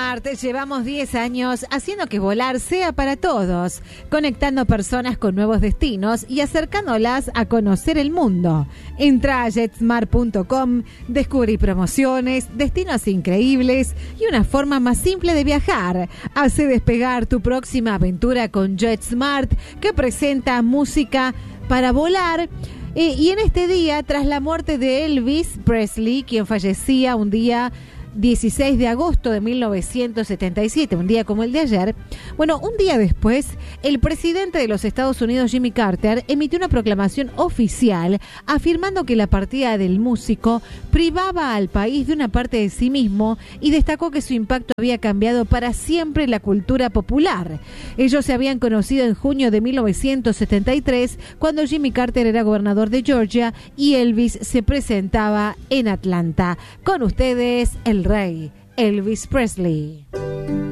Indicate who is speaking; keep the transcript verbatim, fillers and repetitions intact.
Speaker 1: JetSmart llevamos diez años haciendo que volar sea para todos, conectando personas con nuevos destinos y acercándolas a conocer el mundo. Entra a JetSmart punto com, descubrí promociones, destinos increíbles y una forma más simple de viajar. Hace despegar tu próxima aventura con JetSmart, que presenta música para volar. Eh, y en este día, tras la muerte de Elvis Presley, quien fallecía un día dieciséis de agosto de mil novecientos setenta y siete, un día como el de ayer, bueno, un día después, el presidente de los Estados Unidos, Jimmy Carter, emitió una proclamación oficial afirmando que la partida del músico privaba al país de una parte de sí mismo y destacó que su impacto había cambiado para siempre la cultura popular. Ellos se habían conocido en junio de mil novecientos setenta y tres, cuando Jimmy Carter era gobernador de Georgia y Elvis se presentaba en Atlanta. Con ustedes, el rey Elvis Presley.